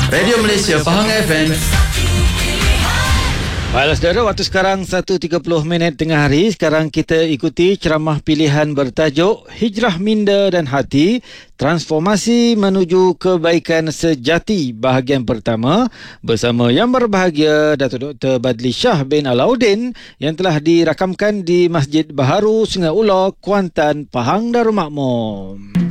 Radio Malaysia Pahang FM. Baiklah saudara, waktu sekarang 1.30 tengah hari. Sekarang kita ikuti ceramah pilihan bertajuk Hijrah Minda dan Hati, Transformasi Menuju Kebaikan Sejati bahagian pertama bersama yang berbahagia Datuk Dr. Badli Shah bin Alauddin yang telah dirakamkan di Masjid Baharu Sungai Ular, Kuantan, Pahang Darul Makmur.